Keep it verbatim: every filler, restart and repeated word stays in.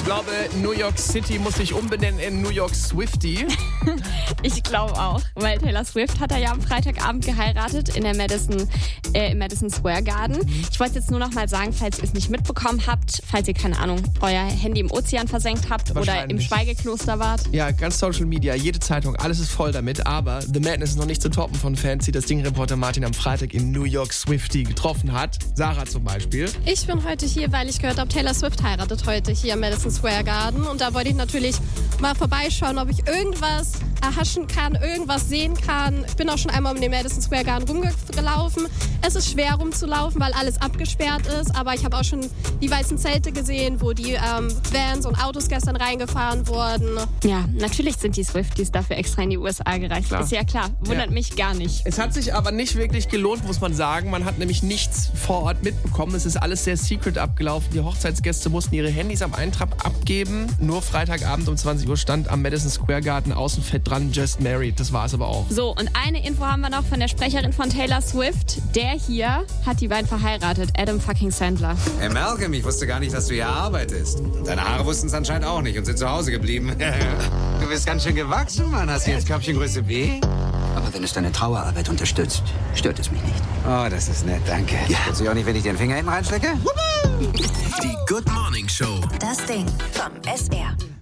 Ich glaube, New York City muss sich umbenennen in New York Swiftie. Ich glaube auch, weil Taylor Swift hat er ja am Freitagabend geheiratet in der Madison, äh, im Madison Square Garden. Ich wollte jetzt nur noch mal sagen, falls ihr es nicht mitbekommen habt, falls ihr, keine Ahnung, euer Handy im Ozean versenkt habt oder im Schweigekloster wart. Ja, ganz Social Media, jede Zeitung, alles ist voll damit. Aber The Madness ist noch nicht zu toppen von Fans, die das Ding-Reporter Martin am Freitag in New York Swiftie getroffen hat. Sarah zum Beispiel. Ich bin heute hier, weil ich gehört habe, Taylor Swift heiratet heute hier im Madison Square Garden. Und da wollte ich natürlich mal vorbeischauen, ob ich irgendwas erhaschen kann, irgendwas sehen kann. Ich bin auch schon einmal um den Madison Square Garden rumgelaufen. Es ist schwer rumzulaufen, weil alles abgesperrt ist. Aber ich habe auch schon die weißen Zelte gesehen, wo die ähm, Vans und Autos gestern reingefahren wurden. Ja, natürlich sind die Swifties dafür extra in die U S A gereist. Klar. Ist ja klar, wundert ja. mich gar nicht. Es hat sich aber nicht wirklich gelohnt, muss man sagen. Man hat nämlich nichts vor Ort mitbekommen. Es ist alles sehr secret abgelaufen. Die Hochzeitsgäste mussten ihre Handys am Eintrag abgeben. Nur Freitagabend um zwanzig Uhr stand am Madison Square Garden außen fett dran, just married. Das war es aber auch. So, und eine Info haben wir noch von der Sprecherin von Taylor Swift. Der hier hat die beiden verheiratet, Adam fucking Sandler. Hey Malcolm, ich wusste gar nicht, dass du hier arbeitest. Deine Haare wussten es anscheinend auch nicht und sind zu Hause geblieben. Du bist ganz schön gewachsen, Mann. Hast du jetzt Köpfchengröße B? Aber wenn es deine Trauerarbeit unterstützt, stört es mich nicht. Oh, das ist nett, danke. Ja. Stört sich auch nicht, wenn ich den Finger hinten reinstecke? Die Good Morning Show. Das Ding vom S R.